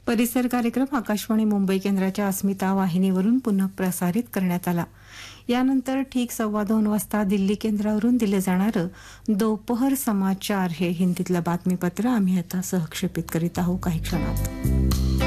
परिसर कार्यक्रम आकाशवाणी मुंबई केंद्राच्या अस्मिता वाहिनीवरून पुनः प्रसारित करण्यात आला. यानंतर ठीक 2:15 वाजता दिल्ली केंद्रावरून दिले जाणारं दोपहर समाचार हे हिंदीतलं बातमीपत्र आम्ही आता सहक्षेपित करीत आहोत काही क्षणात.